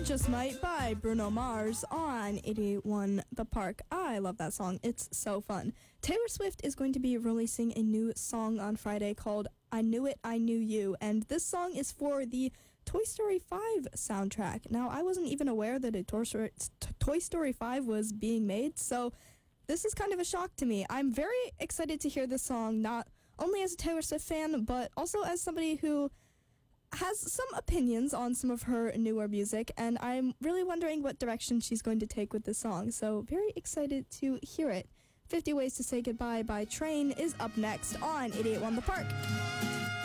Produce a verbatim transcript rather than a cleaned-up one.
Just Might by Bruno Mars on eighty-eight point one The Park. I love that song. It's so fun. Taylor Swift is going to be releasing a new song on Friday called I Knew It, I Knew You, and this song is for the Toy Story five soundtrack. Now, I wasn't even aware that a Toy Story, Toy Story five was being made, so this is kind of a shock to me. I'm very excited to hear this song, not only as a Taylor Swift fan, but also as somebody who has some opinions on some of her newer music, and I'm really wondering what direction she's going to take with this song, so very excited to hear it. fifty Ways to Say Goodbye by Train is up next on eighty-eight point one The Park.